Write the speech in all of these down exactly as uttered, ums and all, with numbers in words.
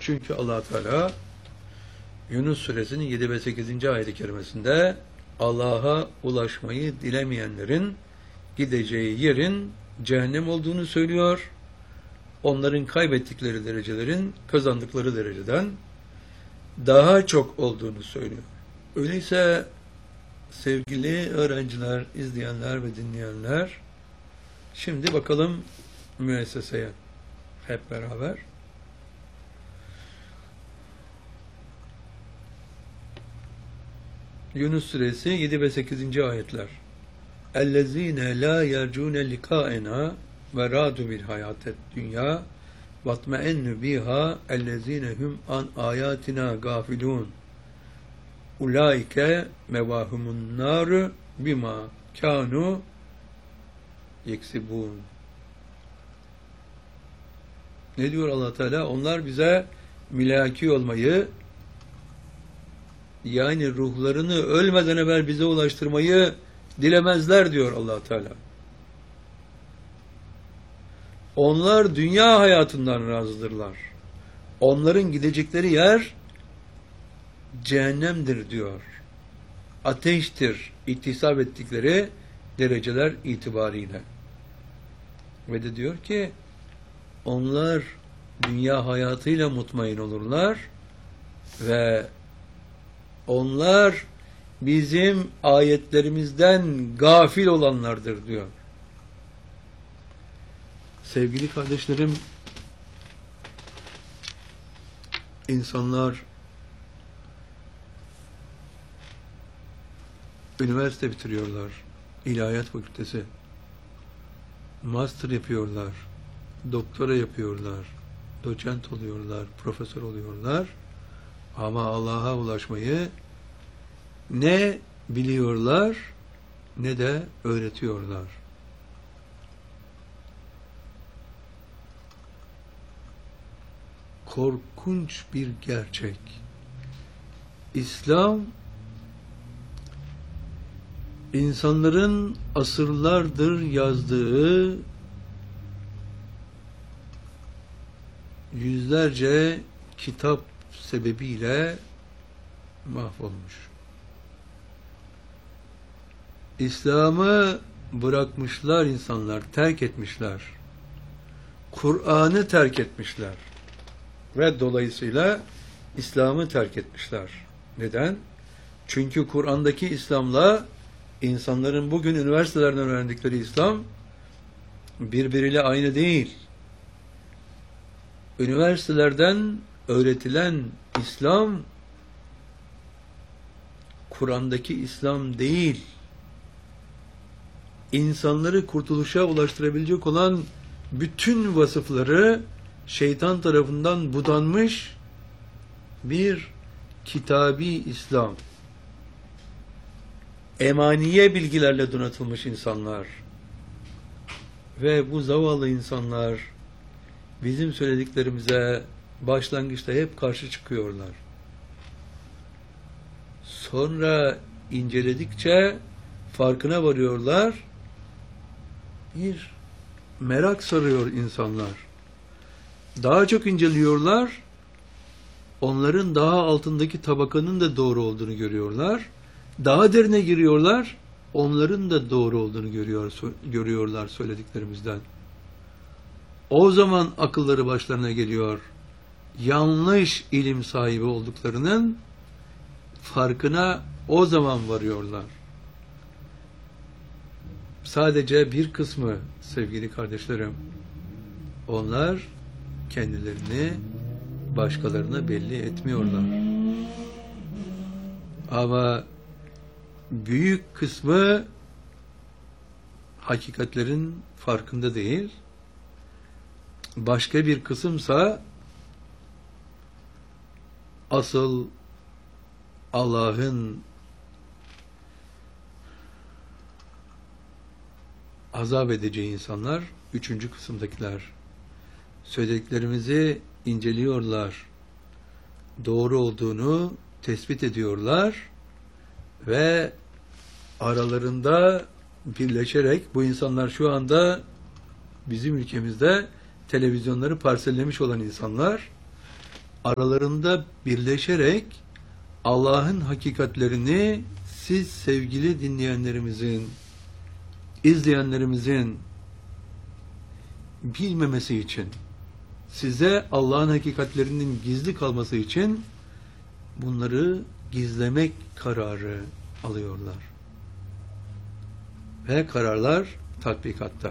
Çünkü Allah Teala Yunus suresinin yedi ve sekizinci ayet-i kerimesinde Allah'a ulaşmayı dilemeyenlerin gideceği yerin cehennem olduğunu söylüyor. Onların kaybettikleri derecelerin kazandıkları dereceden daha çok olduğunu söylüyor. Öyleyse sevgili öğrenciler, izleyenler ve dinleyenler, şimdi bakalım müesseseye hep beraber. Yunus suresi yedi ve sekizinci ayetler. اَلَّذ۪ينَ لَا يَرْجُونَ لِقَاءَنَا وَرَادُ بِالْحَيَاةِ الدُّنْيَا وَاطْمَئَنُّ بِهَا اَلَّذ۪ينَ هُمْ عَنْ آيَاتِنَا غَافِلُونَ اُولَٰئِكَ مَوَاهُمُ النَّارُ بِمَا كَانُوا يَكْسِبُونَ. Ne diyor Allah Teala? Onlar bize mülaki olmayı, yani ruhlarını ölmeden evvel bize ulaştırmayı dilemezler diyor Allah Teala. Onlar dünya hayatından razıdırlar. Onların gidecekleri yer cehennemdir diyor. Ateştir iktisap ettikleri dereceler itibariyle. Ve de diyor ki onlar dünya hayatıyla mutmain olurlar ve onlar bizim ayetlerimizden gafil olanlardır diyor. Sevgili kardeşlerim, insanlar üniversite bitiriyorlar, ilahiyat fakültesi, master yapıyorlar, doktora yapıyorlar, doçent oluyorlar, profesör oluyorlar. Ama Allah'a ulaşmayı ne biliyorlar ne de öğretiyorlar. Korkunç bir gerçek. İslam, insanların asırlardır yazdığı yüzlerce kitap sebebiyle mahvolmuş. İslam'ı bırakmışlar insanlar, terk etmişler. Kur'an'ı terk etmişler. Ve dolayısıyla İslam'ı terk etmişler. Neden? Çünkü Kur'an'daki İslam'la insanların bugün üniversitelerden öğrendikleri İslam birbiriyle aynı değil. Üniversitelerden öğretilen İslam Kur'an'daki İslam değil. İnsanları kurtuluşa ulaştırabilecek olan bütün vasıfları şeytan tarafından budanmış bir kitabi İslam. Emaniye bilgilerle donatılmış insanlar. Ve bu zavallı insanlar bizim söylediklerimize başlangıçta hep karşı çıkıyorlar. Sonra inceledikçe farkına varıyorlar. Bir merak sarıyor insanlar. Daha çok inceliyorlar. Onların daha altındaki tabakanın da doğru olduğunu görüyorlar. Daha derine giriyorlar. Onların da doğru olduğunu görüyor, görüyorlar söylediklerimizden. O zaman akılları başlarına geliyor. Yanlış ilim sahibi olduklarının farkına o zaman varıyorlar. Sadece bir kısmı sevgili kardeşlerim, onlar kendilerini başkalarına belli etmiyorlar. Ama büyük kısmı hakikatlerin farkında değil. Başka bir kısımsa asıl Allah'ın azap edeceği insanlar, üçüncü kısımdakiler. Söylediklerimizi inceliyorlar. Doğru olduğunu tespit ediyorlar ve aralarında birleşerek, bu insanlar şu anda bizim ülkemizde televizyonları parsellemiş olan insanlar, aralarında birleşerek Allah'ın hakikatlerini siz sevgili dinleyenlerimizin, izleyenlerimizin bilmemesi için, size Allah'ın hakikatlerinin gizli kalması için bunları gizlemek kararı alıyorlar. Ve kararlar tatbikatta.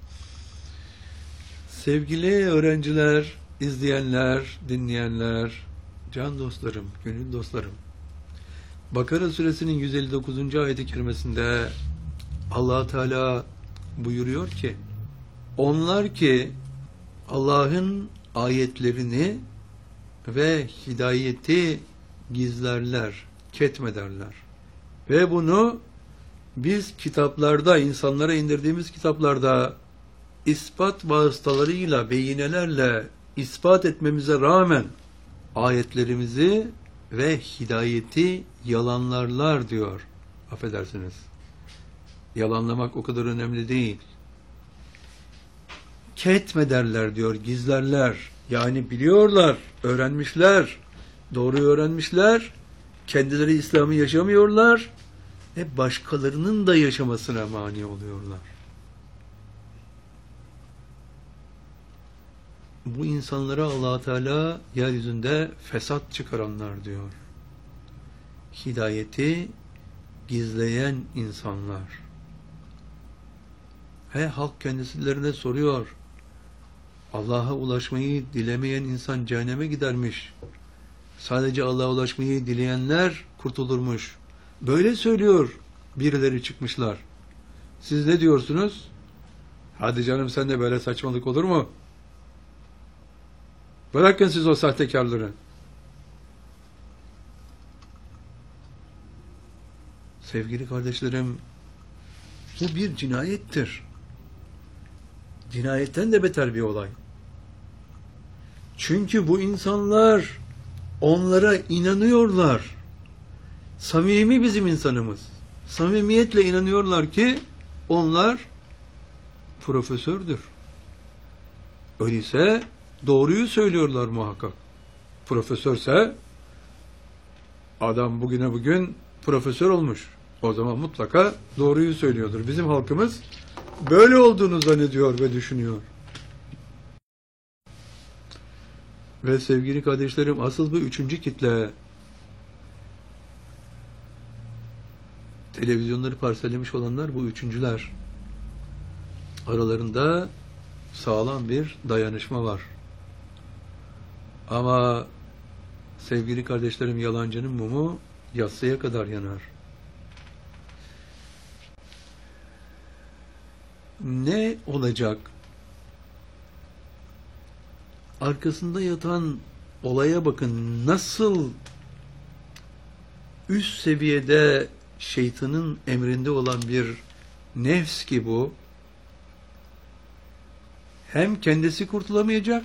Sevgili öğrenciler, izleyenler, dinleyenler, can dostlarım, gönül dostlarım. Bakara suresinin yüz elli dokuzuncu ayet-i kerimesinde Allah Teala buyuruyor ki, onlar ki Allah'ın ayetlerini ve hidayeti gizlerler, ketmederler. Ve bunu biz kitaplarda, insanlara indirdiğimiz kitaplarda ispat vasıtalarıyla, beyinelerle ispat etmemize rağmen ayetlerimizi ve hidayeti yalanlarlar diyor. Affedersiniz. Yalanlamak o kadar önemli değil. Ketmederler diyor, gizlerler. Yani biliyorlar, öğrenmişler, doğruyu öğrenmişler, kendileri İslam'ı yaşamıyorlar ve başkalarının da yaşamasına mani oluyorlar. Bu insanlara Allah Teala yeryüzünde fesat çıkaranlar diyor. Hidayeti gizleyen insanlar. He, halk kendisilerine soruyor. Allah'a ulaşmayı dilemeyen insan cehenneme gidermiş. Sadece Allah'a ulaşmayı dileyenler kurtulurmuş. Böyle söylüyor birileri çıkmışlar. Siz ne diyorsunuz? Hadi canım, sen de böyle saçmalık olur mu? Bırakın siz o sahtekarları. Sevgili kardeşlerim, bu bir cinayettir. Cinayetten de beter bir olay. Çünkü bu insanlar onlara inanıyorlar. Samimi bizim insanımız. Samimiyetle inanıyorlar ki onlar profesördür. Öyleyse doğruyu söylüyorlar muhakkak. Profesörse adam bugüne bugün profesör olmuş. O zaman mutlaka doğruyu söylüyordur. Bizim halkımız böyle olduğunu zannediyor ve düşünüyor. Ve sevgili kardeşlerim, asıl bu üçüncü kitle, televizyonları parsellemiş olanlar bu üçüncüler. Aralarında sağlam bir dayanışma var. Ama sevgili kardeşlerim, yalancının mumu yatsıya kadar yanar. Ne olacak? Arkasında yatan olaya bakın, nasıl üst seviyede şeytanın emrinde olan bir nefs ki bu, hem kendisi kurtulamayacak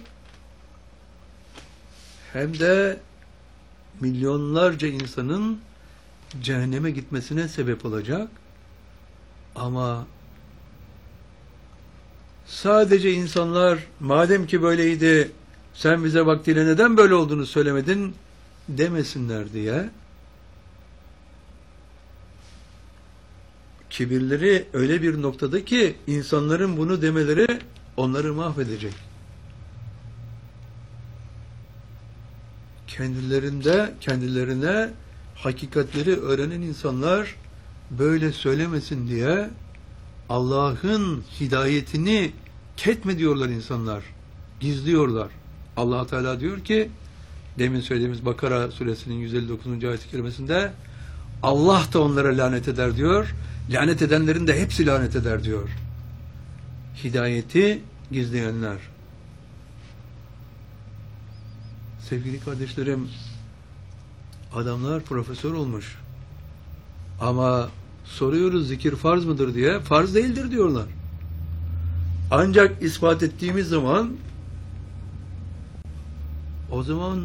hem de milyonlarca insanın cehenneme gitmesine sebep olacak. Ama sadece insanlar, madem ki böyleydi, sen bize vaktiyle neden böyle olduğunu söylemedin demesinler diye, kibirleri öyle bir noktada ki insanların bunu demeleri onları mahvedecek. Kendilerinde, kendilerine hakikatleri öğrenen insanlar böyle söylemesin diye Allah'ın hidayetini ketme diyorlar insanlar. Gizliyorlar. Allah Teala diyor ki, demin söylediğimiz Bakara suresinin yüz elli dokuzuncu ayet-i kerimesinde, Allah da onlara lanet eder diyor. Lanet edenlerin de hepsi lanet eder diyor. Hidayeti gizleyenler. Sevgili kardeşlerim, adamlar profesör olmuş. Ama soruyoruz, zikir farz mıdır diye, farz değildir diyorlar. Ancak ispat ettiğimiz zaman, o zaman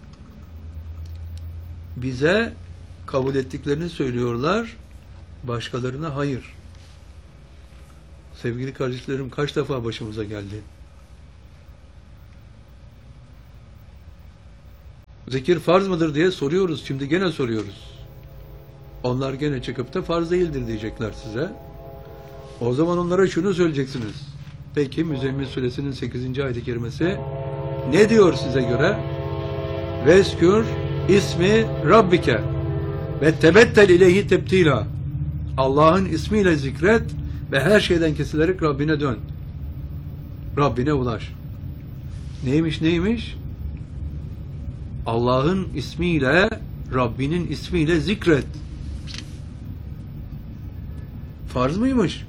bize kabul ettiklerini söylüyorlar, başkalarına hayır. Sevgili kardeşlerim, kaç defa başımıza geldi? Zikir farz mıdır diye soruyoruz. Şimdi gene soruyoruz. Onlar gene çıkıp da farz değildir diyecekler size. O zaman onlara şunu söyleyeceksiniz. Peki Müzzemmil Suresinin sekizinci ayet-i kerimesi ne diyor size göre? Veskür ismi Rabbike ve tebettel ileyhi tebtila. Allah'ın ismiyle zikret ve her şeyden kesilerek Rabbine dön. Rabbine ulaş. Neymiş neymiş? Allah'ın ismiyle, Rabbinin ismiyle zikret. Farz mıymış?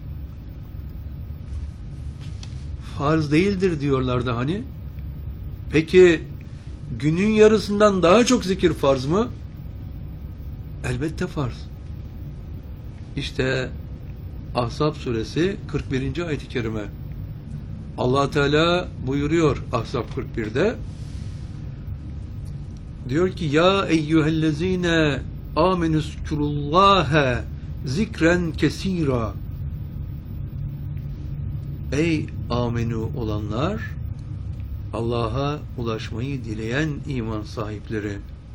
Farz değildir diyorlardı hani. Peki günün yarısından daha çok zikir farz mı? Elbette farz. İşte Ahzab suresi kırk birinci ayet-i kerime. Allah Teala buyuruyor Ahzab kırk birde. Diyor ki ya eyyühellezine amenüzkurullâhe zikren kesira. Ey amenu olanlar, Allah'a ulaşmayı dileyen iman sahipleri.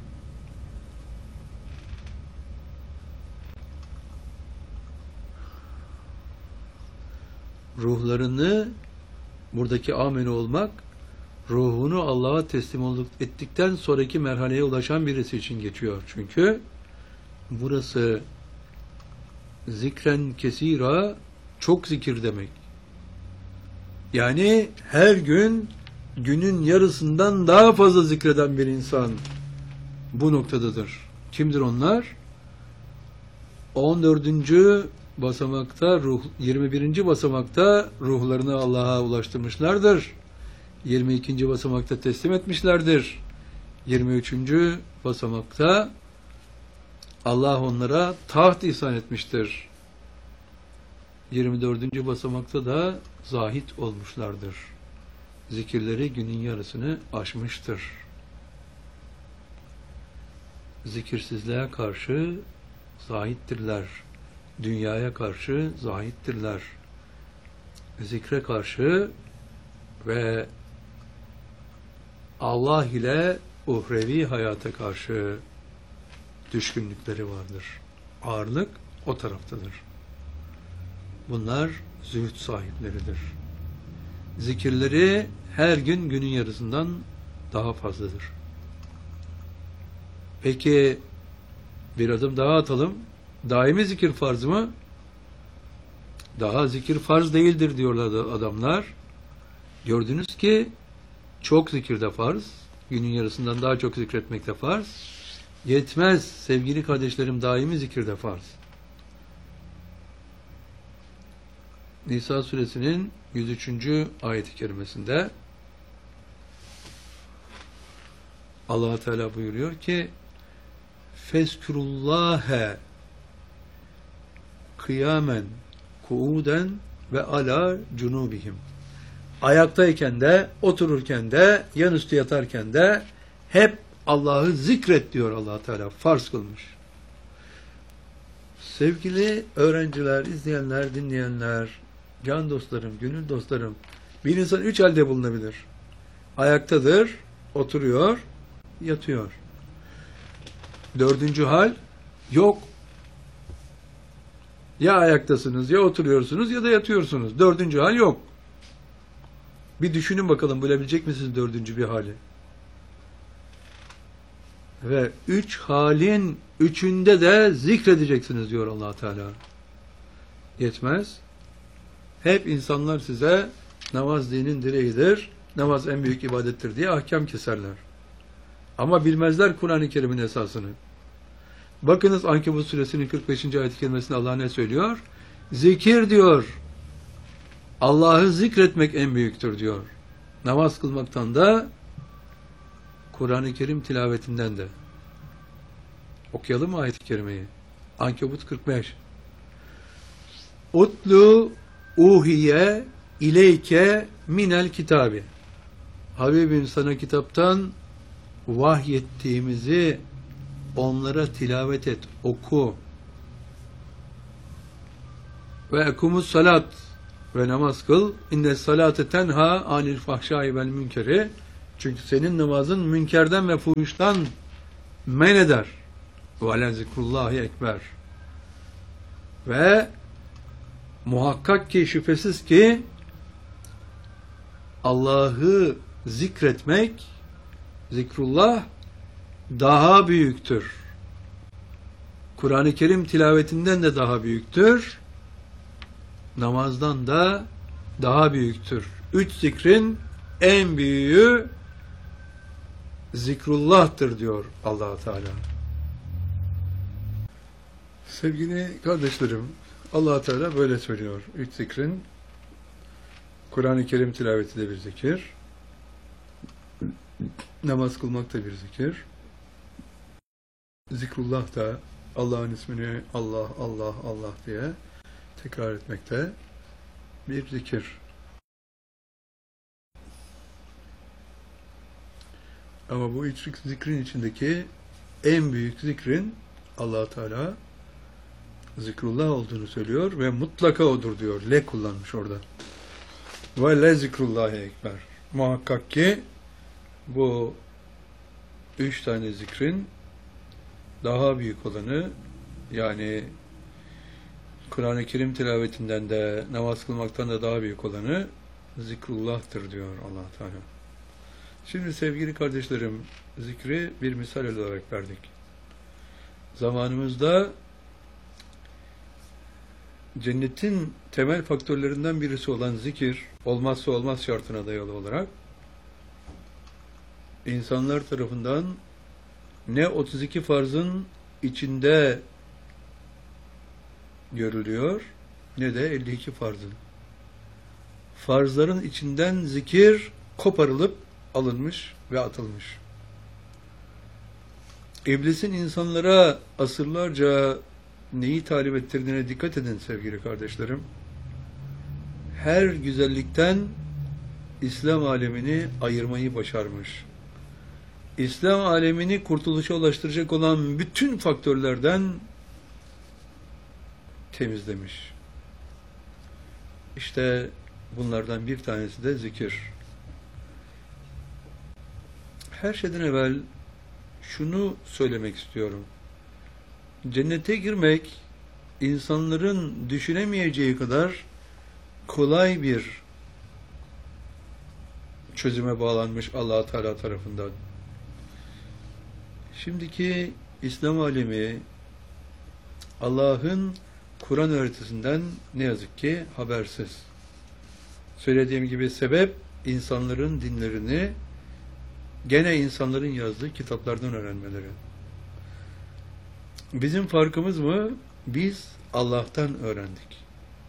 Ruhlarını, buradaki amenu olmak, ruhunu Allah'a teslim olduk, ettikten sonraki merhaleye ulaşan birisi için geçiyor. Çünkü burası zikren kesira, çok zikir demek. Yani her gün günün yarısından daha fazla zikreden bir insan bu noktadadır. Kimdir onlar? on dördüncü basamakta, ruh, yirmi birinci basamakta ruhlarını Allah'a ulaştırmışlardır. yirmi ikinci basamakta teslim etmişlerdir. yirmi üçüncü basamakta Allah onlara taht ihsan etmiştir. yirmi dördüncü basamakta da zahit olmuşlardır. Zikirleri günün yarısını aşmıştır. Zikirsizliğe karşı zahittirler. Dünyaya karşı zahittirler. Zikre karşı ve Allah ile uhrevi hayata karşı düşkünlükleri vardır. Ağırlık o taraftadır. Bunlar zühd sahipleridir. Zikirleri her gün günün yarısından daha fazladır. Peki bir adım daha atalım. Daimi zikir farz mı? Daha zikir farz değildir diyorlar adamlar. Gördünüz ki çok zikir de farz. Günün yarısından daha çok zikretmek de farz. Yetmez sevgili kardeşlerim, daimi zikir de farz. Nisa suresinin yüz üçüncü ayet-i kerimesinde Allah Teala buyuruyor ki Fezkurullâhe kıyamen kuuden ve ala cunubihim. Ayaktayken de, otururken de, yanüstü yatarken de hep Allah'ı zikret diyor Allah Teala. Farz kılmış. Sevgili öğrenciler, izleyenler, dinleyenler, can dostlarım, gönül dostlarım, bir insan üç halde bulunabilir. Ayaktadır, oturuyor, yatıyor. Dördüncü hal yok. Ya ayaktasınız, ya oturuyorsunuz, ya da yatıyorsunuz. Dördüncü hal yok. Bir düşünün bakalım, bulabilecek misiniz dördüncü bir hali? Ve üç halin üçünde de zikredeceksiniz diyor Allah Teala. Yetmez. Hep insanlar size namaz dinin direğidir, namaz en büyük ibadettir diye ahkam keserler. Ama bilmezler Kur'an-ı Kerim'in esasını. Bakınız Ankebut suresinin kırk beşinci ayet-i kerimesinde Allah ne söylüyor? Zikir diyor. Allah'ı zikretmek en büyüktür diyor. Namaz kılmaktan da Kur'an-ı Kerim tilavetinden de. Okuyalım mı ayet-i kerimeyi? Ankebut kırk beş. Utlu uhiye ileyke minel kitabi. Habibim sana kitaptan vahyettiğimizi onlara tilavet et, oku. Ve ekumus salat ve namaz kıl. İnne salate tenha anil fahşai vel münkeri. Çünkü senin namazın münkerden ve fuhuştan men eder. وَلَا zikrullahi ekber. Ve muhakkak ki, şüphesiz ki Allah'ı zikretmek, zikrullah daha büyüktür. Kur'an-ı Kerim tilavetinden de daha büyüktür. Namazdan da daha büyüktür. Üç zikrin en büyüğü zikrullah'tır diyor Allah Teala. Sevgili kardeşlerim, Allah Teala böyle söylüyor. Üç zikrin, Kur'an-ı Kerim tilaveti de bir zikir, namaz kılmak da bir zikir, zikrullah da Allah'ın ismini Allah, Allah, Allah diye tekrar etmekte bir zikir. Ama bu üç zikrin içindeki en büyük zikrin Allah Teala zikrullah olduğunu söylüyor ve mutlaka odur diyor. Le kullanmış orada. Ve le zikrullahi ekber. Muhakkak ki bu üç tane zikrin daha büyük olanı, yani Kur'an-ı Kerim tilavetinden de namaz kılmaktan da daha büyük olanı zikrullah'tır diyor Allah Teala. Şimdi sevgili kardeşlerim, zikri bir misal olarak verdik. Zamanımızda cennetin temel faktörlerinden birisi olan zikir, olmazsa olmaz şartına dayalı olarak insanlar tarafından ne otuz iki farzın içinde görülüyor, ne de elli iki farzın. Farzların içinden zikir koparılıp alınmış ve atılmış. İblisin insanlara asırlarca neyi talep ettirdiğine dikkat edin sevgili kardeşlerim. Her güzellikten İslam alemini ayırmayı başarmış. İslam alemini kurtuluşa ulaştıracak olan bütün faktörlerden temizlemiş. İşte bunlardan bir tanesi de zikir. Her şeyden evvel şunu söylemek istiyorum. Cennete girmek insanların düşünemeyeceği kadar kolay bir çözüme bağlanmış Allah Teala tarafından. Şimdiki İslam alemi Allah'ın Kur'an öğretisinden ne yazık ki habersiz. Söylediğim gibi sebep insanların dinlerini gene insanların yazdığı kitaplardan öğrenmeleri. Bizim farkımız mı? Biz Allah'tan öğrendik.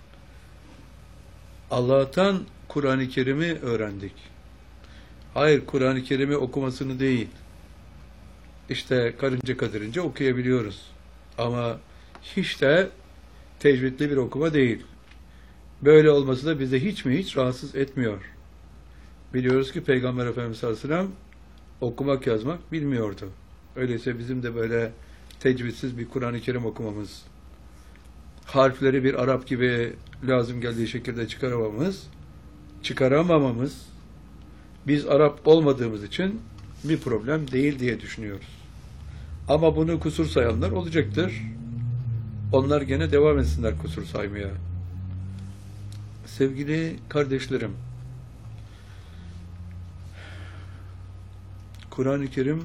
Allah'tan Kur'an-ı Kerim'i öğrendik. Hayır, Kur'an-ı Kerim'i okumasını değil. İşte karınca kadırınca okuyabiliyoruz. Ama hiç de tecvidli bir okuma değil. Böyle olması da bize hiç mi hiç rahatsız etmiyor. Biliyoruz ki Peygamber Efendimiz sallallahu aleyhi ve sellem okumak yazmak bilmiyordu. Öyleyse bizim de böyle tecvidsiz bir Kur'an-ı Kerim okumamız, harfleri bir Arap gibi lazım geldiği şekilde çıkaramamız, çıkaramamamız, biz Arap olmadığımız için bir problem değil diye düşünüyoruz. Ama bunu kusur sayanlar olacaktır. Onlar gene devam etsinler kusur saymaya. Sevgili kardeşlerim, Kur'an-ı Kerim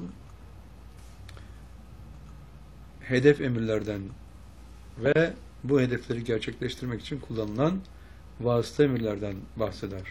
hedef emirlerden ve bu hedefleri gerçekleştirmek için kullanılan vasıta emirlerden bahseder.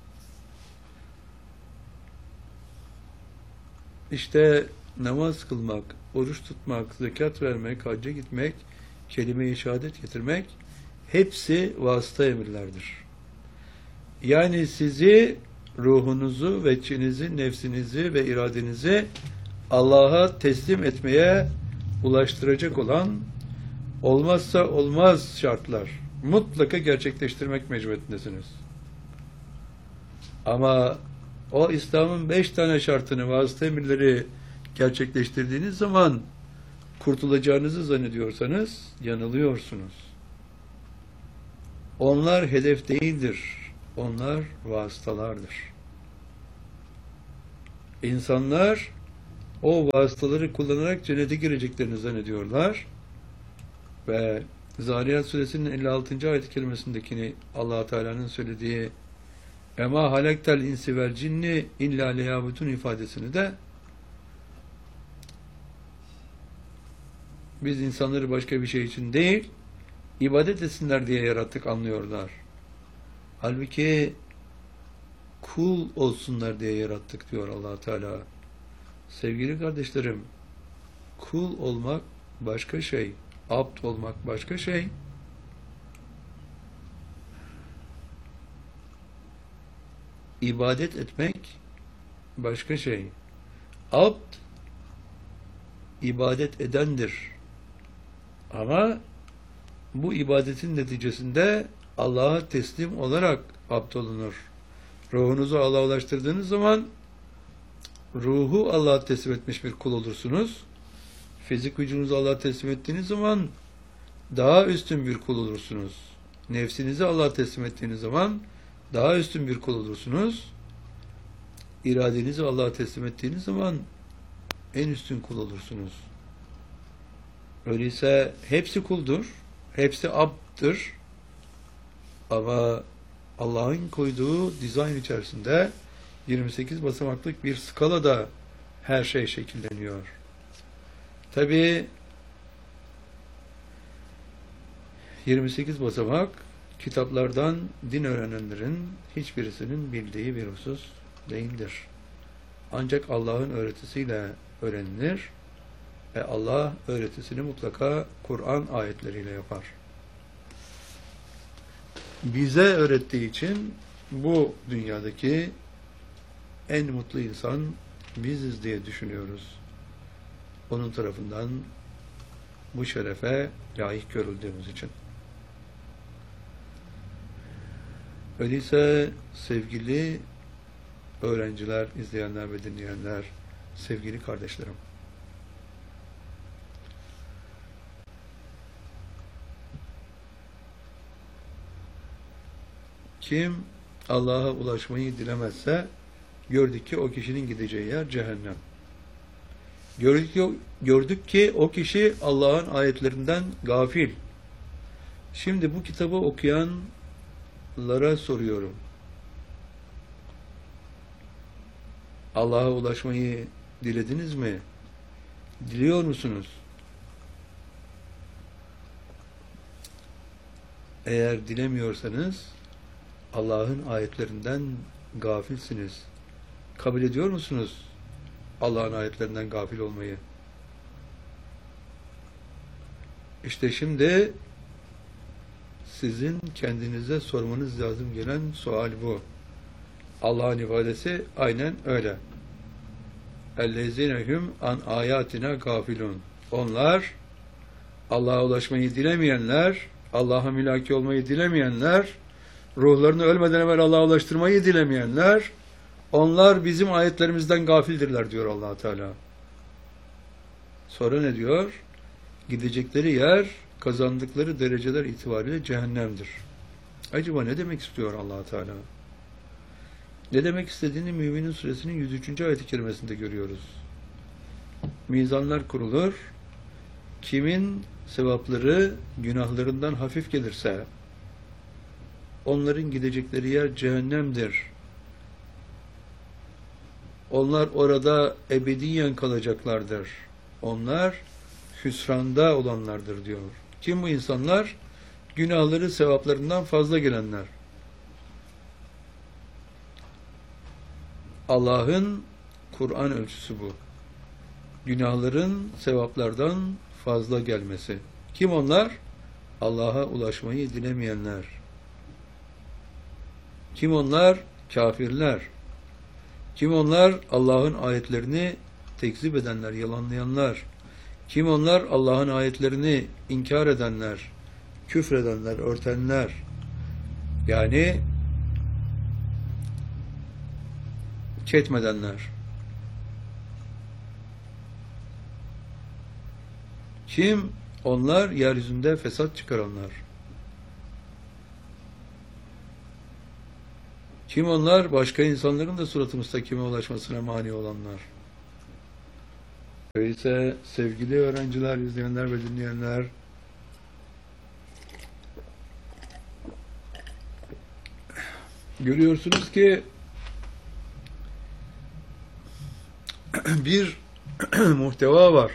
İşte namaz kılmak, oruç tutmak, zekat vermek, hacca gitmek, kelime-i şehadet getirmek hepsi vasıta emirlerdir. Yani sizi, ruhunuzu, veçinizi, nefsinizi ve iradenizi Allah'a teslim etmeye ulaştıracak olan olmazsa olmaz şartlar mutlaka gerçekleştirmek mecburiyetindesiniz. Ama o İslam'ın beş tane şartını, vasıta emirleri gerçekleştirdiğiniz zaman kurtulacağınızı zannediyorsanız yanılıyorsunuz. Onlar hedef değildir. Onlar vasıtalardır. İnsanlar o vasıtaları kullanarak cennete gireceklerini zannediyorlar. Ve Zariyat suresinin elli altıncı ayet-i kerimesindekini Allah Teala'nın söylediği "Ema halektel insi vel cinni illa liyabudun" ifadesini de biz insanları başka bir şey için değil, ibadet etsinler diye yarattık anlıyorlar. Halbuki kul olsunlar diye yarattık diyor Allah Teala. Sevgili kardeşlerim, kul olmak başka şey, abd olmak başka şey. İbadet etmek başka şey. Abd ibadet edendir. Ama bu ibadetin neticesinde Allah'a teslim olarak abd olunur. Ruhunuzu Allah'a ulaştırdığınız zaman ruhu Allah'a teslim etmiş bir kul olursunuz. Fizik vücudunuzu Allah'a teslim ettiğiniz zaman daha üstün bir kul olursunuz. Nefsinizi Allah'a teslim ettiğiniz zaman daha üstün bir kul olursunuz. İradenizi Allah'a teslim ettiğiniz zaman en üstün kul olursunuz. Öyleyse hepsi kuldur, hepsi abddır. Ama Allah'ın koyduğu dizayn içerisinde yirmi sekiz basamaklık bir skalada her şey şekilleniyor. Tabii yirmi sekiz basamak kitaplardan din öğrenenlerin hiçbirisinin bildiği bir husus değildir. Ancak Allah'ın öğretisiyle öğrenilir ve Allah öğretisini mutlaka Kur'an ayetleriyle yapar. Bize öğrettiği için bu dünyadaki en mutlu insan biziz diye düşünüyoruz. Onun tarafından bu şerefe layık görüldüğümüz için. Öyleyse sevgili öğrenciler, izleyenler ve dinleyenler, sevgili kardeşlerim, kim Allah'a ulaşmayı dilemezse gördük ki o kişinin gideceği yer cehennem. Gördük ki, gördük ki o kişi Allah'ın ayetlerinden gafil. Şimdi bu kitabı okuyanlara soruyorum. Allah'a ulaşmayı dilediniz mi? Diliyor musunuz? Eğer dilemiyorsanız Allah'ın ayetlerinden gafilsiniz. Kabul ediyor musunuz Allah'ın ayetlerinden gafil olmayı? İşte şimdi sizin kendinize sormanız lazım gelen sual bu. Allah'ın ifadesi aynen öyle. اَلَّذِينَهُمْ an ayatina gafilun. Onlar Allah'a ulaşmayı dilemeyenler, Allah'a mülaki olmayı dilemeyenler, ruhlarını ölmeden evvel Allah'a ulaştırmayı dilemeyenler, onlar bizim ayetlerimizden gafildirler diyor Allah Teala. Sonra ne diyor? Gidecekleri yer, kazandıkları dereceler itibariyle cehennemdir. Acaba ne demek istiyor Allah Teala? Ne demek istediğini Müminin Suresinin yüz üçüncü ayet-i kerimesinde görüyoruz. Mizanlar kurulur. Kimin sevapları günahlarından hafif gelirse onların gidecekleri yer cehennemdir. Onlar orada ebediyen kalacaklardır. Onlar hüsranda olanlardır diyor. Kim bu insanlar? Günahları sevaplarından fazla gelenler. Allah'ın Kur'an ölçüsü bu. Günahların sevaplardan fazla gelmesi. Kim onlar? Allah'a ulaşmayı dilemeyenler. Kim onlar? Kafirler. Kim onlar? Allah'ın ayetlerini tekzip edenler, yalanlayanlar. Kim onlar? Allah'ın ayetlerini inkar edenler, küfredenler, örtenler. Yani ketmedenler. Kim? Onlar yeryüzünde fesat çıkaranlar. Kim onlar? Başka insanların da suratı müstakime ulaşmasına mani olanlar. Öyleyse sevgili öğrenciler, izleyenler ve dinleyenler, görüyorsunuz ki bir muhteva var.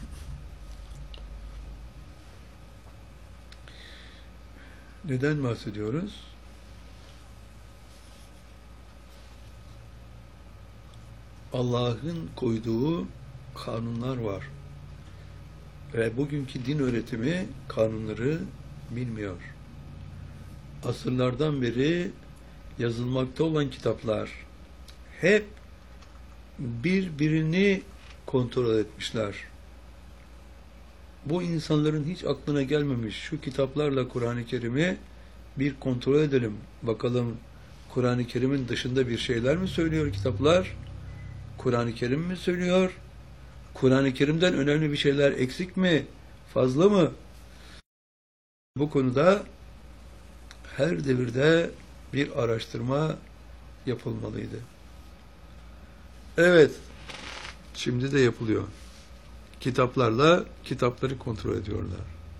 Neden bahsediyoruz? Allah'ın koyduğu kanunlar var. Ve bugünkü din öğretimi kanunları bilmiyor. Asırlardan beri yazılmakta olan kitaplar hep birbirini kontrol etmişler. Bu insanların hiç aklına gelmemiş, şu kitaplarla Kur'an-ı Kerim'i bir kontrol edelim. Bakalım Kur'an-ı Kerim'in dışında bir şeyler mi söylüyor kitaplar? Kur'an-ı Kerim mi söylüyor? Kur'an-ı Kerim'den önemli bir şeyler eksik mi? Fazla mı? Bu konuda her devirde bir araştırma yapılmalıydı. Evet, şimdi de yapılıyor. Kitaplarla kitapları kontrol ediyorlar.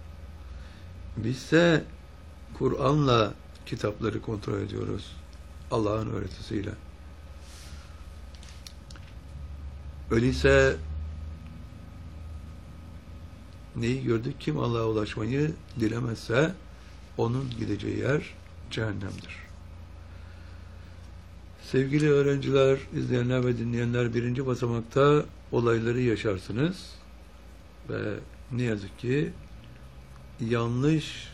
Bizse Kur'an'la kitapları kontrol ediyoruz. Allah'ın öğretisiyle. Öyleyse neyi gördük? Kim Allah'a ulaşmayı dilemezse onun gideceği yer cehennemdir. Sevgili öğrenciler, izleyenler ve dinleyenler, birinci basamakta olayları yaşarsınız ve ne yazık ki yanlış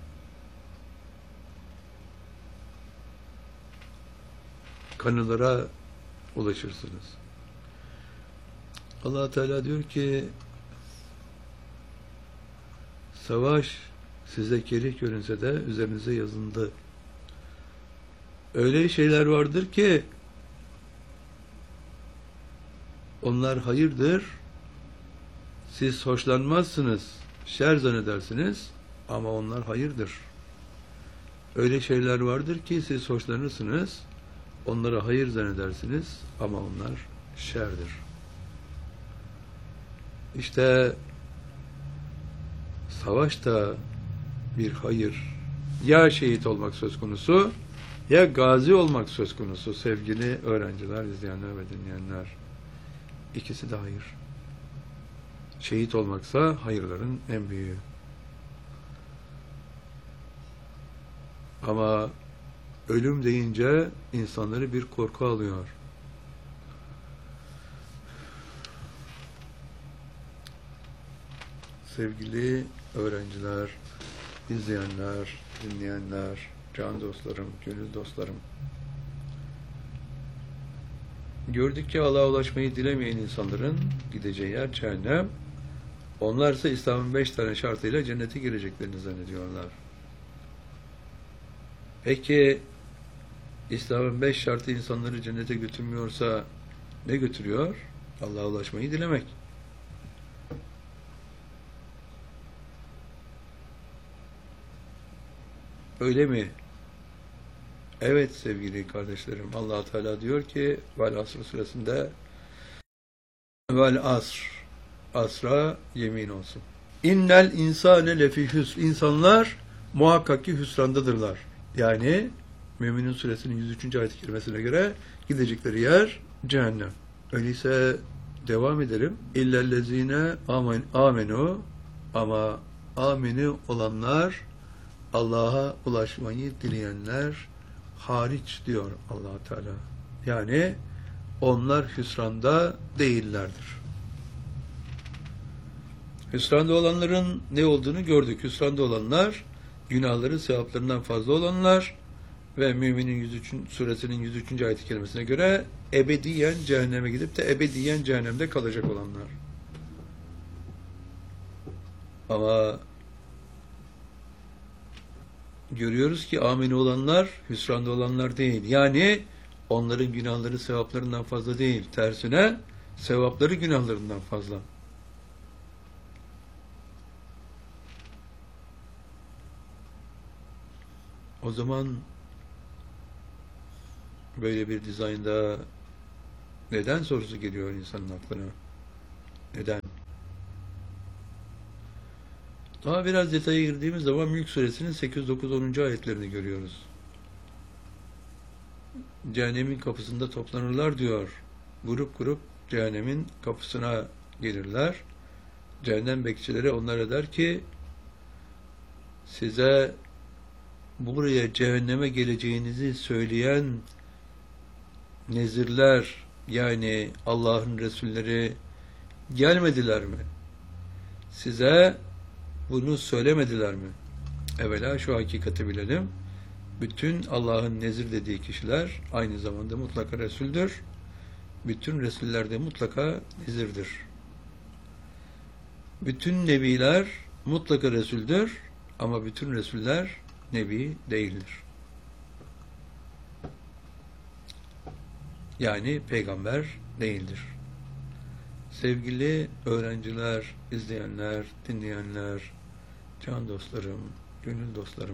kanılara ulaşırsınız. Allah Teala diyor ki, savaş size kerih görünse de üzerinize yazıldı. Öyle şeyler vardır ki onlar hayırdır, siz hoşlanmazsınız, şer zannedersiniz ama onlar hayırdır. Öyle şeyler vardır ki siz hoşlanırsınız, onlara hayır zannedersiniz ama onlar şerdir. İşte savaş da bir hayır. Ya şehit olmak söz konusu, ya gazi olmak söz konusu sevgili öğrenciler, izleyenler ve dinleyenler. İkisi de hayır. Şehit olmaksa hayırların en büyüğü. Ama ölüm deyince insanları bir korku alıyor. Sevgili öğrenciler, izleyenler, dinleyenler, can dostlarım, gönül dostlarım. Gördük ki Allah'a ulaşmayı dilemeyen insanların gideceği yer cehennem. Onlarsa İslam'ın beş tane şartıyla cennete gireceklerini zannediyorlar. Peki İslam'ın beş şartı insanları cennete götürmüyorsa ne götürüyor? Allah'a ulaşmayı dilemek. Öyle mi? Evet sevgili kardeşlerim, Allah Teala diyor ki Vel Asr suresinde, Vel Asr, asra yemin olsun. İnnel insane lefi hüsr. İnsanlar muhakkak ki hüsrandadırlar. Yani Müminin suresinin yüz üçüncü ayet-i kerimesine göre gidecekleri yer cehennem. Öyleyse devam edelim. İllellezine amen, amenu, ama ameni olanlar, Allah'a ulaşmayı dileyenler hariç diyor Allah Teala. Yani onlar hüsranda değillerdir. Hüsranda olanların ne olduğunu gördük. Hüsranda olanlar, günahları sevaplarından fazla olanlar ve Müminin yüz üç. suresinin yüz üçüncü ayet-i kerimesine göre ebediyen cehenneme gidip de ebediyen cehennemde kalacak olanlar. Ama görüyoruz ki ameni olanlar hüsranda olanlar değil. Yani onların günahları sevaplarından fazla değil. Tersine sevapları günahlarından fazla. O zaman böyle bir dizaynda neden sorusu geliyor insanın aklına? Neden? Daha biraz detaya girdiğimiz zaman Mülk Suresinin sekiz, dokuz, onuncu ayetlerini görüyoruz. Cehennemin kapısında toplanırlar diyor. Grup grup cehennemin kapısına gelirler. Cehennem bekçileri onlara der ki, size buraya cehenneme geleceğinizi söyleyen nezirler, yani Allah'ın Resulleri gelmediler mi? Size bunu söylemediler mi? Evvela şu hakikati bilelim. Bütün Allah'ın nezir dediği kişiler aynı zamanda mutlaka Resul'dür. Bütün Resuller de mutlaka nezirdir. Bütün Nebiler mutlaka Resul'dür ama bütün Resuller Nebi değildir. Yani peygamber değildir. Sevgili öğrenciler, izleyenler, dinleyenler, can dostlarım, gönül dostlarım.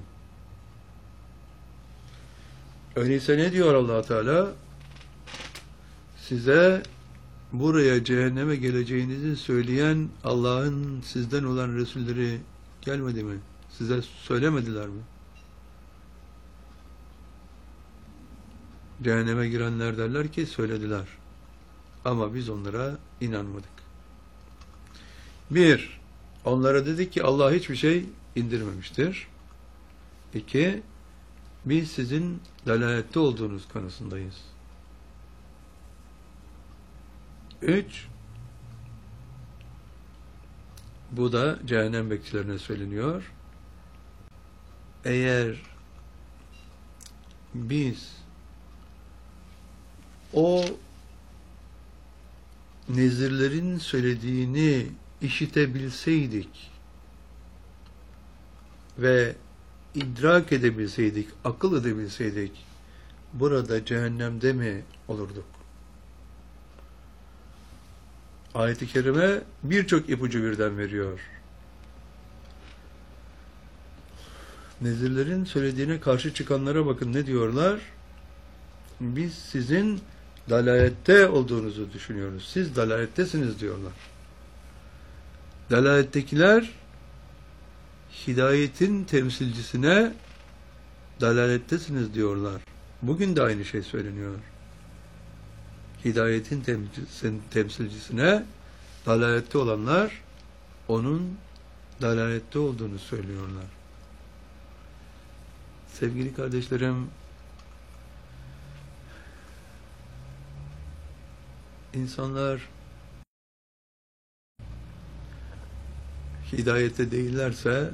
Öyleyse ne diyor Allah Teala? Size buraya cehenneme geleceğinizi söyleyen Allah'ın sizden olan Resulleri gelmedi mi? Size söylemediler mi? Cehenneme girenler derler ki söylediler. Ama biz onlara inanmadık. Bir, onlara dedik ki Allah hiçbir şey indirmemiştir. İki, biz sizin dalalette olduğunuz kanısındayız. Üç, bu da cehennem bekçilerine söyleniyor. Eğer biz o nezirlerin söylediğini işitebilseydik ve idrak edebilseydik, akıl edebilseydik, burada cehennemde mi olurduk? Ayet-i Kerime birçok ipucu birden veriyor. Nezirlerin söylediğine karşı çıkanlara bakın ne diyorlar? Biz sizin dalalette olduğunuzu düşünüyoruz. Siz dalalettesiniz diyorlar. Dalalettekiler hidayetin temsilcisine dalalettesiniz diyorlar. Bugün de aynı şey söyleniyor. Hidayetin temsilcisine dalalette olanlar onun dalalette olduğunu söylüyorlar. Sevgili kardeşlerim, insanlar hidayette değillerse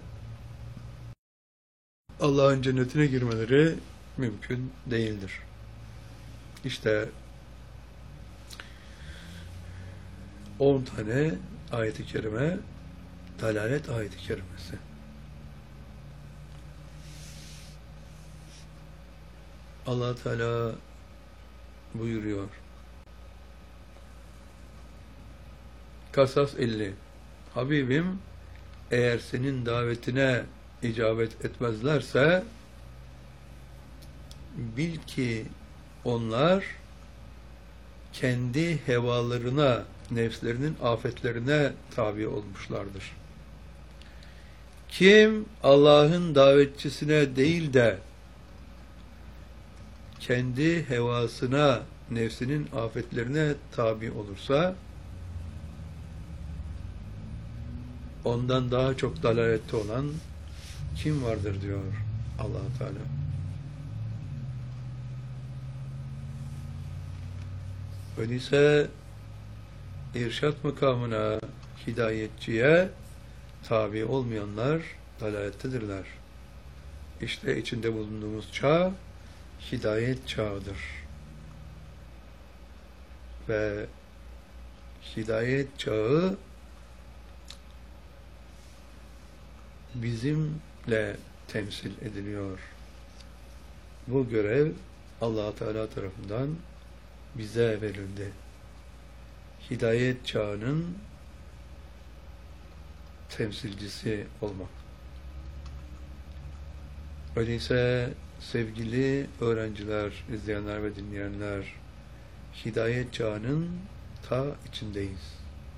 Allah'ın cennetine girmeleri mümkün değildir. İşte on tane ayet-i kerime dalalet ayet-i kerimesi. Allah Teala buyuruyor. Kasas elli. Habibim, eğer senin davetine icabet etmezlerse bil ki onlar kendi hevalarına, nefslerinin afetlerine tabi olmuşlardır. Kim Allah'ın davetçisine değil de kendi hevasına, nefsinin afetlerine tabi olursa ondan daha çok dalalette olan kim vardır diyor Allah Teala. Öyleyse irşat makamına, hidayetçiye tabi olmayanlar dalalettedirler. İşte içinde bulunduğumuz çağ hidayet çağıdır. Ve hidayet çağı bizimle temsil ediliyor. Bu görev Allah Teala tarafından bize verildi. Hidayet çağının temsilcisi olmak. Öyleyse Sevgili öğrenciler, izleyenler ve dinleyenler, hidayet çağının ta içindeyiz.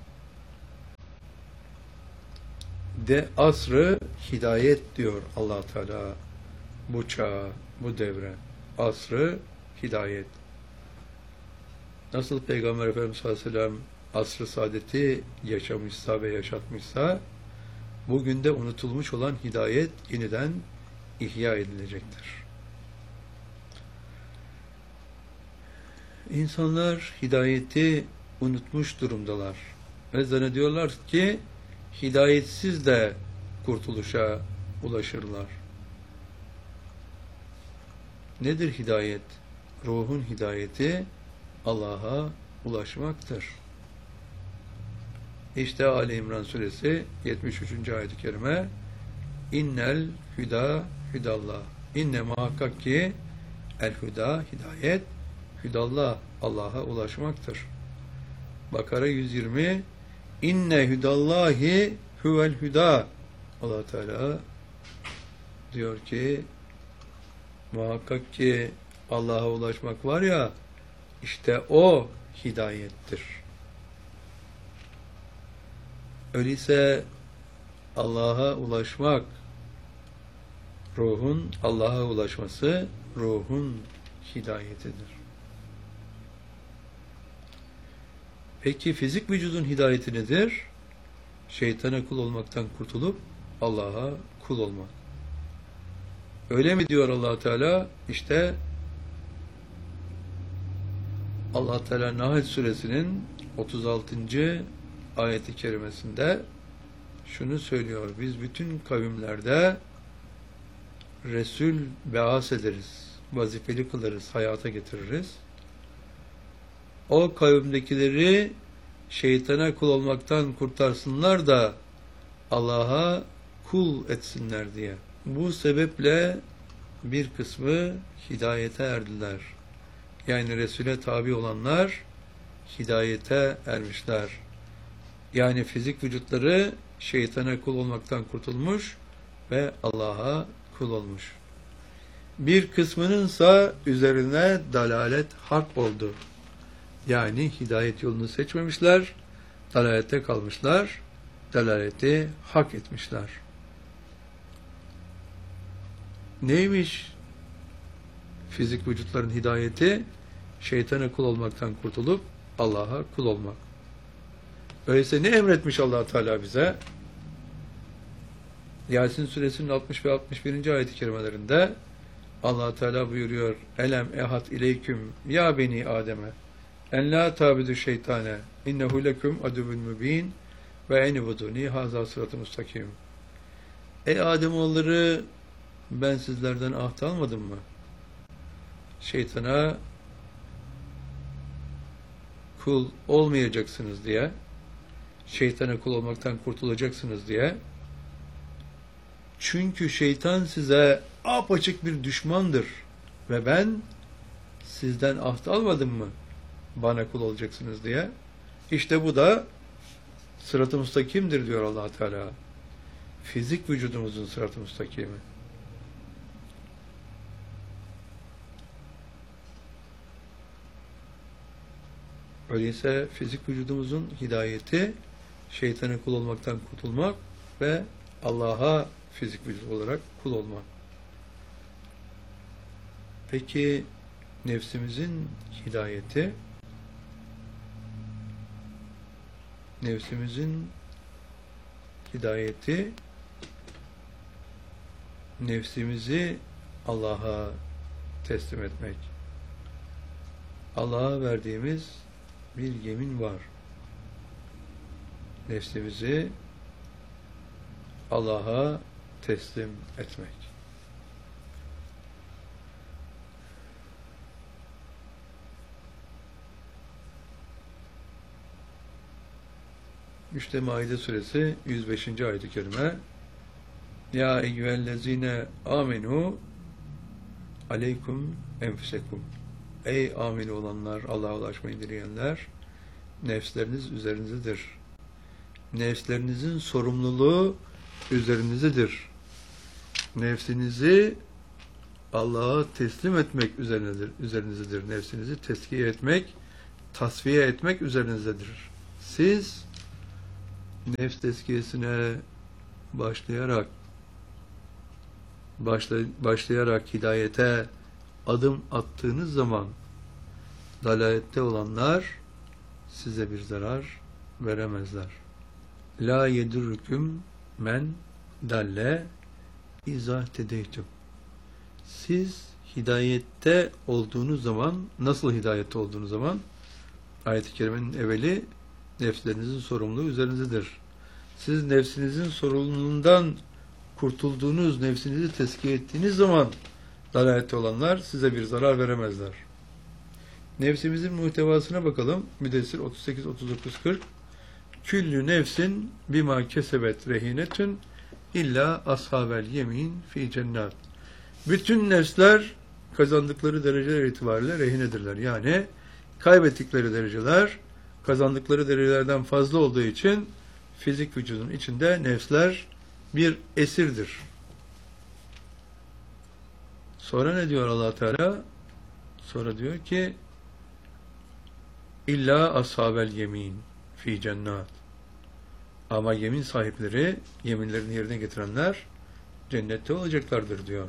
De asrı hidayet diyor Allah Teala bu çağa, bu devre. Asrı hidayet. Nasıl Peygamber Efendimiz sallallahu aleyhi ve sellem asr-ı saadeti yaşamışsa ve yaşatmışsa, bugün de unutulmuş olan hidayet yeniden ihya edilecektir. İnsanlar hidayeti unutmuş durumdalar ve zannediyorlar ki hidayetsiz de kurtuluşa ulaşırlar. Nedir hidayet? Ruhun hidayeti Allah'a ulaşmaktır. İşte Ali İmran suresi yetmiş üçüncü ayet-i kerime, İnnel hüda hüdallah. İnne muhakkak ki el hüda hidayet, hüdallah Allah'a ulaşmaktır. Bakara yüz yirmi, İnne hüdallahi huvel hüda. Allah Teala diyor ki muhakkak ki Allah'a ulaşmak var ya, işte o hidayettir. Öyleyse Allah'a ulaşmak, ruhun Allah'a ulaşması, ruhun hidayetidir. Peki fizik vücudun hidayeti nedir? Şeytana kul olmaktan kurtulup Allah'a kul olmak. Öyle mi diyor Allah Teala? İşte Allah Teala Nahl suresinin otuz altıncı ayeti kerimesinde şunu söylüyor: biz bütün kavimlerde Resul beas ederiz, vazifeli kılarız, hayata getiririz. O kavimdekileri şeytana kul olmaktan kurtarsınlar da Allah'a kul etsinler diye. Bu sebeple bir kısmı hidayete erdiler. Yani Resul'e tabi olanlar hidayete ermişler. Yani fizik vücutları şeytana kul olmaktan kurtulmuş ve Allah'a kul olmuş. Bir kısmınınsa üzerine dalalet hak oldu. Yani hidayet yolunu seçmemişler, dalalette kalmışlar, dalaleti hak etmişler. Neymiş fizik vücutların hidayeti? Şeytana kul olmaktan kurtulup Allah'a kul olmak. Öyleyse ne emretmiş Allah Teala bize? Yasin suresinin altmış ve altmış birinci ayet-i kerimelerinde Allah Teala buyuruyor: Elem ehad ileyküm ya beni Adem'e en la tabidu şeytane innehu leküm aduvun mübin ve enibuduni haza sıratı mustakim. Ey Ademoğulları, ben sizlerden ahd almadım mı? Şeytana kul olmayacaksınız diye, şeytana kul olmaktan kurtulacaksınız diye. Çünkü şeytan size apaçık bir düşmandır ve ben sizden ahd almadım mı bana kul olacaksınız diye. İşte bu da sırat-ı müstakimdir diyor Allah Teala. Fizik vücudumuzun sırat-ı müstakimi. Öyleyse fizik vücudumuzun hidayeti şeytana kul olmaktan kurtulmak ve Allah'a fizik vücut olarak kul olmak. Peki nefsimizin hidayeti, nefsimizin hidayeti nefsimizi Allah'a teslim etmek. Allah'a verdiğimiz bir yemin var. Nefsimizi Allah'a teslim etmek. İşte Maide suresi yüz beşinci ayet-i kerime: Ya eyyühellezine amenu aleykum enfusekum. Ey amin olanlar, Allah'a ulaşmayı dileyenler, nefsleriniz üzerinizdedir. Nefslerinizin sorumluluğu üzerinizdedir. Nefsinizi Allah'a teslim etmek üzerinedir, üzerinizdedir. Nefsinizi teskiye etmek, tasfiye etmek üzerinizdedir. Siz nefs teskiyesine başlayarak başla, başlayarak hidayete adım attığınız zaman dalalette olanlar size bir zarar veremezler. La yedurrukum men dalle izah tedeytüm. Siz hidayette olduğunuz zaman, nasıl hidayette olduğunuz zaman? Ayet-i kerimenin evveli nefslerinizin sorumluluğu üzerinizdedir. Siz nefsinizin sorumluluğundan kurtulduğunuz, nefsinizi tezkiye ettiğiniz zaman dalalette olanlar size bir zarar veremezler. Nefsimizin muhtevasına bakalım. Müddessir otuz sekiz otuz dokuz kırk. Küllü nefsin bima kesebet rehinetün illa ashabel yemin fi cennet. Bütün nefsler kazandıkları dereceler itibariyle rehinedirler. Yani kaybettikleri dereceler kazandıkları derecelerden fazla olduğu için fizik vücudun içinde nefsler bir esirdir. Sonra ne diyor Allah Teala? Sonra diyor ki İlla ashabel yemin fi cennet. Ama yemin sahipleri, yeminlerini yerine getirenler cennette olacaklardır diyor.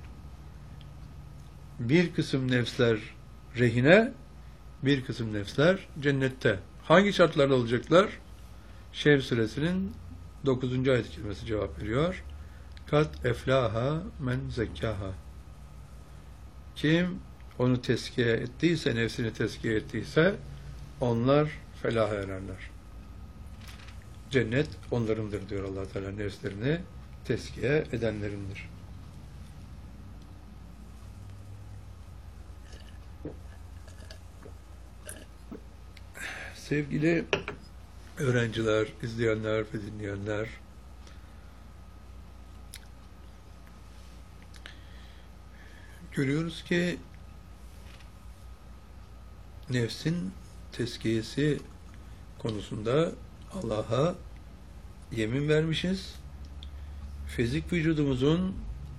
Bir kısım nefsler rehine, bir kısım nefsler cennette. Hangi şartlarda olacaklar? Şems suresinin dokuzuncu ayet-i kerimesi cevap veriyor. Kat eflaha men zekkaha. Kim onu teskiye ettiyse, nefsini teskiye ettiyse onlar felaha ererler. Cennet onlarındır diyor Allah Teala, nefslerini teskiye edenlerindir. Sevgili öğrenciler, izleyenler ve dinleyenler, görüyoruz ki nefsin tezkiyesi konusunda Allah'a yemin vermişiz. Fizik vücudumuzun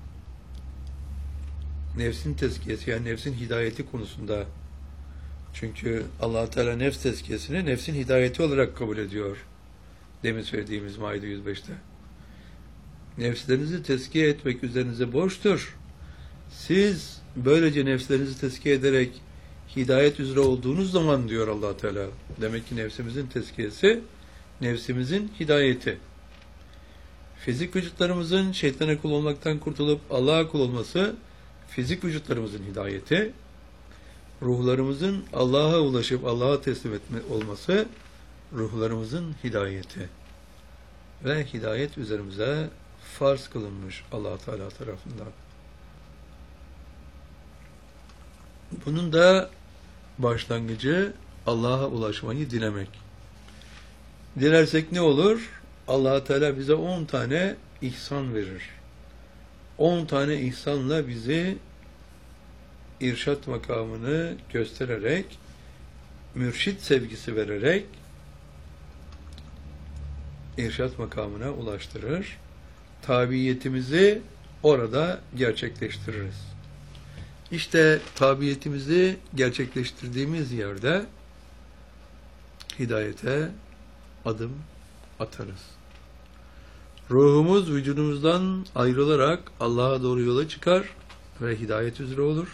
nefsin tezkiyesi, yani nefsin hidayeti konusunda, çünkü Allah Teala nefs tezkiyesini nefsin hidayeti olarak kabul ediyor. Demin söylediğimiz Maide yüz beşte. Nefslerinizi tezkiye etmek üzerinize borçtur. Siz böylece nefslerinizi tezkiye ederek hidayet üzere olduğunuz zaman diyor Allah Teala. Demek ki nefsimizin tezkiyesi, nefsimizin hidayeti. Fizik vücutlarımızın şeytana kul olmaktan kurtulup Allah'a kul olması, fizik vücutlarımızın hidayeti. Ruhlarımızın Allah'a ulaşıp Allah'a teslim etme olması, ruhlarımızın hidayeti. Ve hidayet üzerimize farz kılınmış Allah Teala tarafından. Bunun da başlangıcı Allah'a ulaşmayı dilemek. Dilersek ne olur? Allah Teala bize on tane ihsan verir. on tane ihsanla bizi irşat makamını göstererek, mürşit sevgisi vererek irşat makamına ulaştırır. Tabiyetimizi orada gerçekleştiririz. İşte tabiyetimizi gerçekleştirdiğimiz yerde hidayete adım atarız. Ruhumuz vücudumuzdan ayrılarak Allah'a doğru yola çıkar ve hidayet üzere olur.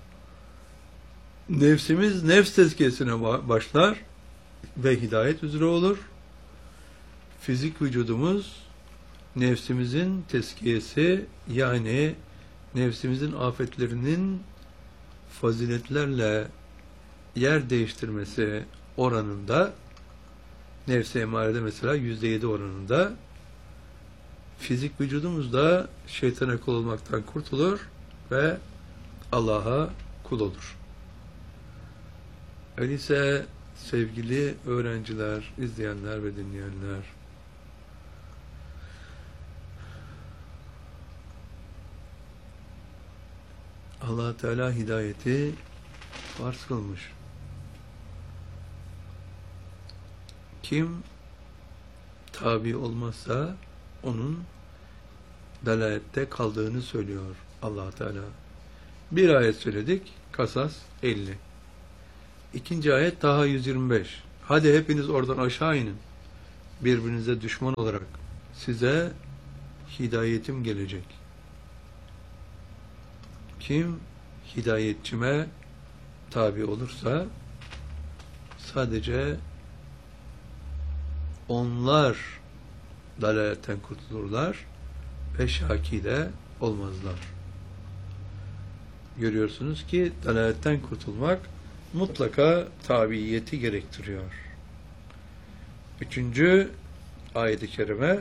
Nefsimiz nefs tezkiyesine başlar ve hidayet üzere olur. Fizik vücudumuz nefsimizin tezkiyesi, yani nefsimizin afetlerinin faziletlerle yer değiştirmesi oranında, nefs-i emarede mesela yüzde yedi oranında, fizik vücudumuz da şeytana kul olmaktan kurtulur ve Allah'a kul olur. Öyleyse sevgili öğrenciler, izleyenler ve dinleyenler, Allah Teala hidayeti farz kılmış. Kim tabi olmazsa onun dalalette kaldığını söylüyor Allah Teala. Bir ayet söyledik. Kasas elli. İkinci ayet Taha yüz yirmi beş. Hadi hepiniz oradan aşağı inin. Birbirinize düşman olarak size hidayetim gelecek. Kim hidayetçime tabi olursa sadece onlar dalaletten kurtulurlar ve şaki de olmazlar. Görüyorsunuz ki dalaletten kurtulmak mutlaka tabiyeti gerektiriyor. Üçüncü ayet-i kerime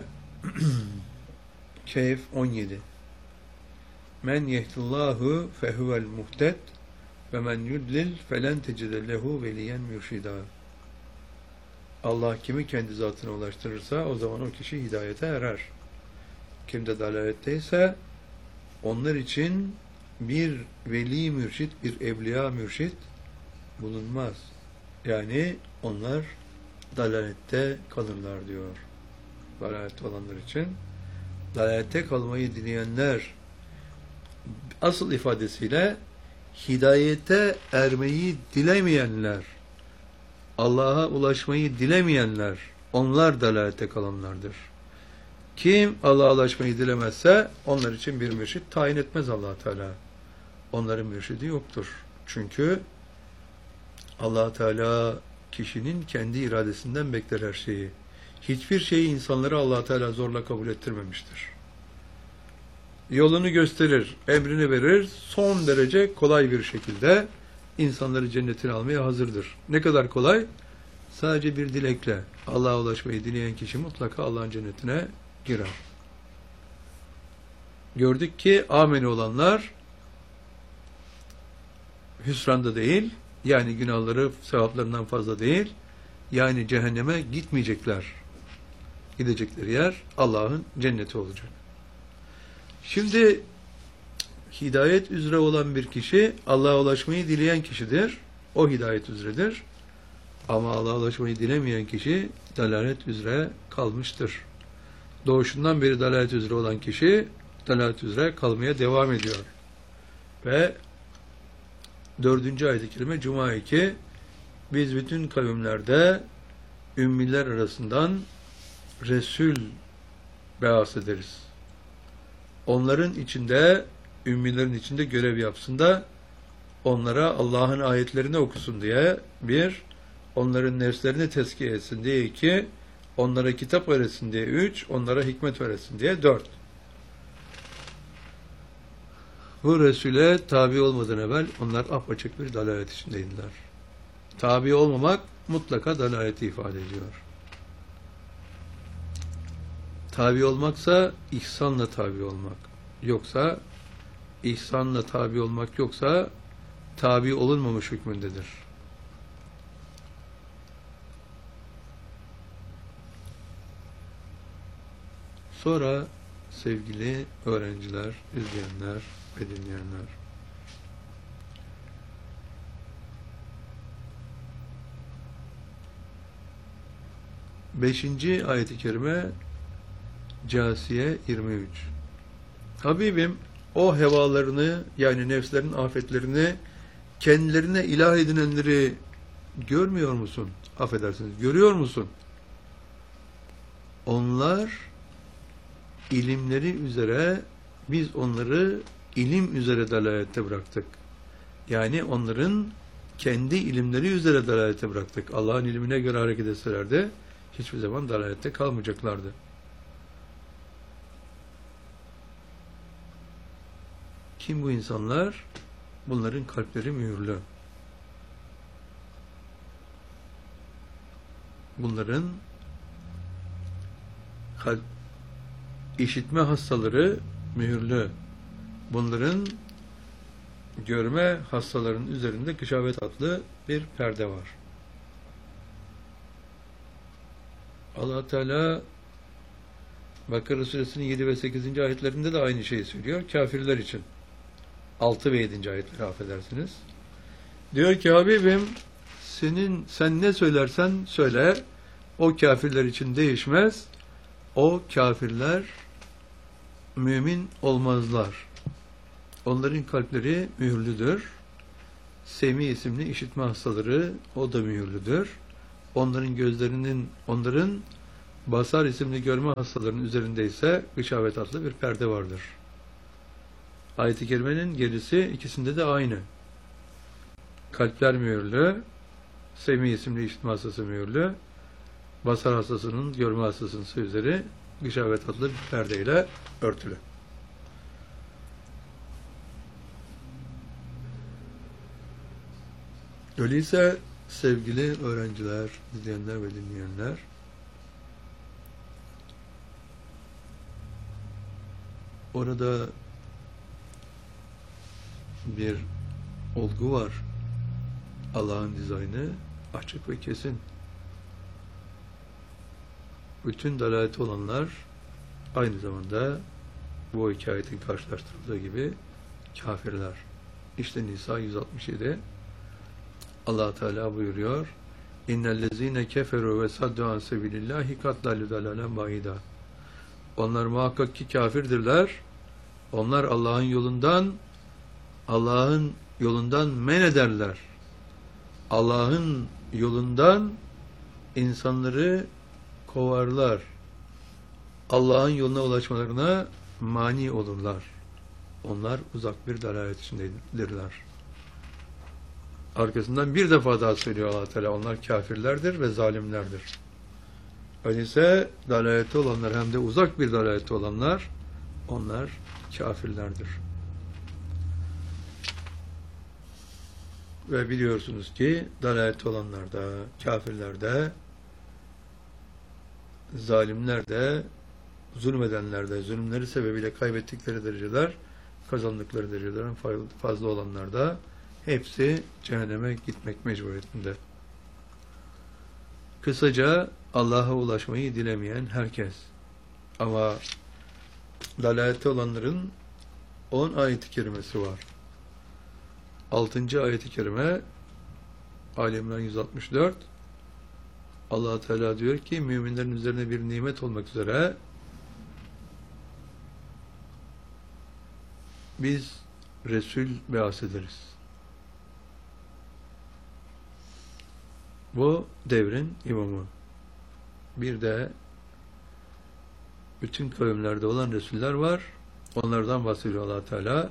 Kehf on yedi. Men yehdillahu fehuvel muhted ve men yudlil felen tecide lehu veliyen mürşida. Allah kimi kendi zatına ulaştırırsa o zaman o kişi hidayete erer. Kim de dalaletteyse onlar için bir veli mürşit, bir evliya mürşit bulunmaz. Yani onlar dalalette kalırlar diyor. Dalalette olanlar için. Dalalette kalmayı dileyenler asıl ifadesiyle hidayete ermeyi dilemeyenler, Allah'a ulaşmayı dilemeyenler, onlar dalalette kalanlardır. Kim Allah'a ulaşmayı dilemezse onlar için bir mürşit tayin etmez Allah Teala. Onların mürşidi yoktur. Çünkü Allah Teala kişinin kendi iradesinden bekler her şeyi. Hiçbir şeyi insanlara Allah Teala zorla kabul ettirmemiştir. Yolunu gösterir, emrini verir, son derece kolay bir şekilde insanları cennetine almaya hazırdır. Ne kadar kolay? Sadece bir dilekle Allah'a ulaşmayı dileyen kişi mutlaka Allah'ın cennetine girer. Gördük ki ameli olanlar hüsranda değil, yani günahları sevaplarından fazla değil, yani cehenneme gitmeyecekler. Gidecekleri yer Allah'ın cenneti olacak. Şimdi hidayet üzere olan bir kişi Allah'a ulaşmayı dileyen kişidir. O hidayet üzeredir. Ama Allah'a ulaşmayı dilemeyen kişi dalalet üzere kalmıştır. Doğuşundan beri dalalet üzere olan kişi dalalet üzere kalmaya devam ediyor. Ve dördüncü ayet-i kerime Cuma iki, biz bütün kavimlerde ümmiler arasından Resul beas ederiz. Onların içinde, ümmilerin içinde görev yapsın da onlara Allah'ın ayetlerini okusun diye bir, onların nefslerini tezkiye etsin diye iki, onlara kitap öğretsin diye üç, onlara hikmet öğretsin diye dört. Bu Resul'e tabi olmadan evvel onlar apaçık bir dalalet içindeydiler. Tabi olmamak mutlaka dalaleti ifade ediyor. Tabi olmaksa ihsanla tabi olmak. Yoksa ihsanla tabi olmak yoksa tabi olunmamış hükmündedir. Sonra sevgili öğrenciler, izleyenler ve dinleyenler, beşinci ayet-i kerime Câsiye yirmi üç. Habibim, o hevalarını, yani nefslerin afetlerini kendilerine ilah edinenleri görmüyor musun? Affedersiniz, görüyor musun? Onlar ilimleri üzere, biz onları ilim üzere dalalette bıraktık. Yani onların kendi ilimleri üzere dalalette bıraktık. Allah'ın ilmine göre hareket etselerdi hiçbir zaman dalalette kalmayacaklardı. Kim bu insanlar? Bunların kalpleri mühürlü. Bunların kalp, işitme hastaları mühürlü. Bunların görme hastalarının üzerinde gışavet adlı bir perde var. Allah Teala Bakara Suresinin yedi ve sekizinci ayetlerinde de aynı şeyi söylüyor. Kafirler için. altı ve yedinci ayetleri affedersiniz. Diyor ki Habibim, senin sen ne söylersen söyle, o kafirler için değişmez. O kafirler mümin olmazlar. Onların kalpleri mühürlüdür. Semi isimli işitme hastaları, o da mühürlüdür. Onların gözlerinin, onların basar isimli görme hastalarının üzerinde ise gışavet adlı bir perde vardır. Ayet-i kerimenin gerisi ikisinde de aynı. Kalpler mühürlü, semi isimli işitme hastası mühürlü, basar hastasının, görme hastasının üzeri gışavet adlı bir perdeyle örtülü. Öyleyse sevgili öğrenciler, izleyenler ve dinleyenler, orada bir olgu var. Allah'ın dizaynı açık ve kesin. Bütün dalaleti olanlar aynı zamanda bu iki ayetin karşılaştırıldığı gibi kafirler. İşte Nisa yüz altmış yedi. Allah Teala buyuruyor: İnnellezîne keferû ve saddu an sebilillâhi kad dallû dalâlen ba'îdâ. Onlar muhakkak ki kafirdirler. Onlar Allah'ın yolundan Allah'ın yolundan men ederler. Allah'ın yolundan insanları kovarlar. Allah'ın yoluna ulaşmalarına mani olurlar. Onlar uzak bir dalalet içindedirler. Arkasından bir defa daha söylüyor Allah Teala: onlar kafirlerdir ve zalimlerdir. Öyleyse dalalette olanlar, hem de uzak bir dalalette olanlar, onlar kafirlerdir. Ve biliyorsunuz ki dalalette olanlar da, kafirler de, zalimler de, zulmedenler de, zulümleri sebebiyle kaybettikleri dereceler, kazandıkları derecelerin fazla olanlar da hepsi cehenneme gitmek mecburiyetinde. Kısaca Allah'a ulaşmayı dilemeyen herkes. Ama dalalette olanların on ayet-i kerimesi var. altıncı ayet-i kerime Ali İmran yüz altmış dört. Allah Teala diyor ki müminlerin üzerine bir nimet olmak üzere biz Resul beas ederiz. Bu devrin imamı. Bir de bütün kavimlerde olan Resuller var. Onlardan bahsediyor Allah Teala.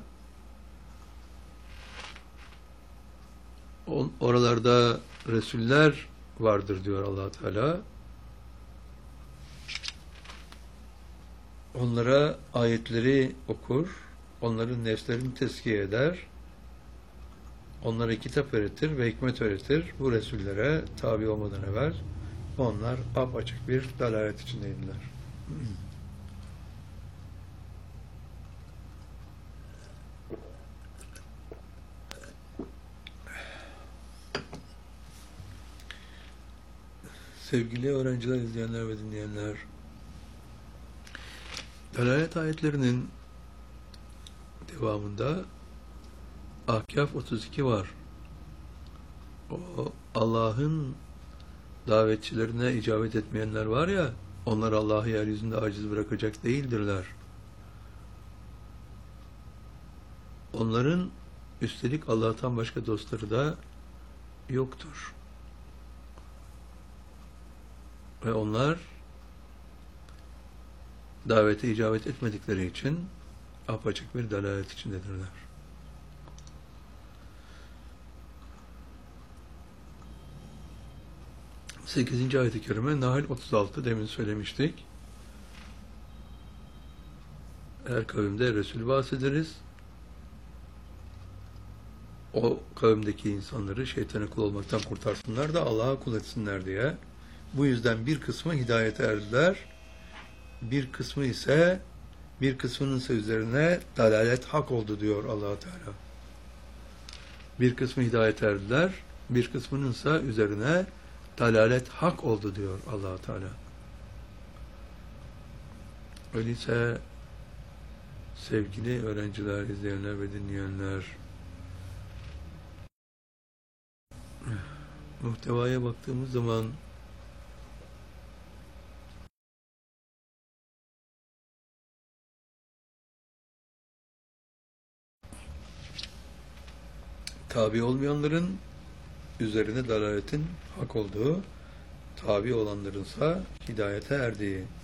Oralarda Resuller vardır diyor Allah Teala. Onlara ayetleri okur, onların nefslerini tezkiye eder, onlara kitap öğretir ve hikmet öğretir. Bu Resullere tabi olmadan evvel onlar apaçık bir dalalet içindeydiler. Sevgili öğrenciler, izleyenler ve dinleyenler, dalalet ayetlerinin devamında Ahkaf otuz iki var. O Allah'ın davetçilerine icabet etmeyenler var ya, onlar Allah'ı yeryüzünde aciz bırakacak değildirler. Onların üstelik Allah'tan başka dostları da yoktur. Ve onlar davete icabet etmedikleri için apaçık bir dalalet içindedirler. sekizinci ayet-i kerime Nahl otuz altı, demin söylemiştik. Her kavimde Resul bahsederiz. O kavimdeki insanları şeytana kul olmaktan kurtarsınlar da Allah'a kul etsinler diye. Bu yüzden bir kısmı hidayete erdiler. Bir kısmı ise bir kısmının ise üzerine dalalet hak oldu diyor Allah Teala. Bir kısmı hidayete erdiler. Bir kısmının ise üzerine dalalet hak oldu diyor Allah Teala. Öyleyse sevgili öğrenciler, izleyenler ve dinleyenler, muhtevaya baktığımız zaman tabi olmayanların üzerine dalaletin hak olduğu, tabi olanlarınsa hidayete erdiği.